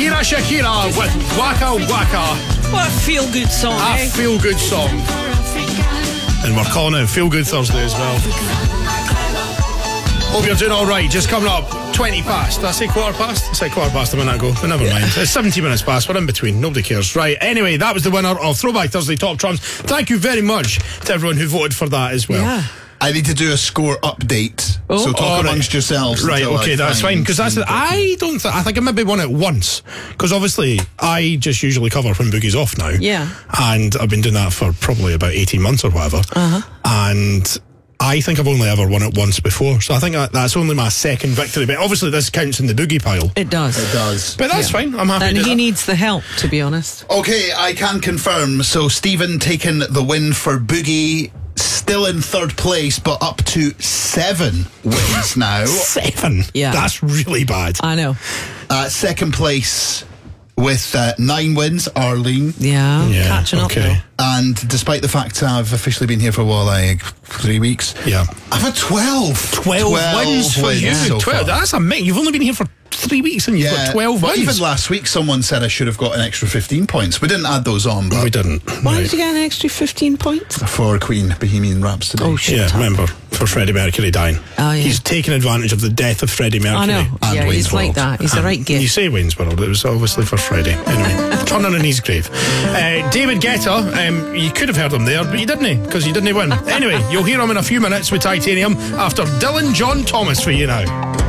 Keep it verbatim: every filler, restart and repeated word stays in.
Shakira Shakira with Waka Waka. What a feel-good song, A eh? feel-good song. And we're calling it Feel Good Thursday as well. Hope you're doing alright. Just coming up twenty past. Did I say quarter past? I said quarter past a minute ago, but never mind. It's seventeen minutes past. We're in between. Nobody cares. Right, anyway, that was the winner of Throwback Thursday Top Trumps. Thank you very much to everyone who voted for that as well. Yeah. I need to do a score update. Oh. So talk Oh, right. amongst yourselves. Right, until okay, I that's find fine. Because that's the, I don't th- I think I maybe won it once. Because obviously, I just usually cover when Boogie's off now. Yeah. And I've been doing that for probably about eighteen months or whatever. Uh-huh. And I think I've only ever won it once before. So I think that, that's only my second victory. But obviously, this counts in the Boogie pile. It does. It does. But that's Yeah. fine. I'm happy And to do he that. needs the help, to be honest. Okay, I can confirm. So Stephen taking the win for Boogie, still in third place, but up to seven wins now. Seven. Yeah. That's really bad. I know. Uh, second place with uh, nine wins, Arlene. Yeah, Yeah, catching up okay. now. And despite the fact I've officially been here for a while, like three weeks, Yeah. I've had twelve. twelve, wins for wins you. so twelve. far. That's amazing. You've only been here for three weeks and you've got twelve but wins. even last week, someone said I should have got an extra fifteen points. We didn't add those on, but we didn't. Why Right. did you get an extra fifteen points? for Queen Bohemian Rhapsody. Oh, shit. Yeah, remember, for Freddie Mercury dying. Oh, yeah. He's taken advantage of the death of Freddie Mercury. I know. and Yeah, Wayne's he's like World. that. He's the right You gift. say Wayne's World, it was obviously for Freddie. Anyway, turning on his grave. Uh, David Guetta, um, you could have heard him there, but you didn't, because you didn't win. Anyway, you'll hear him in a few minutes with Titanium after Dylan John Thomas for you now.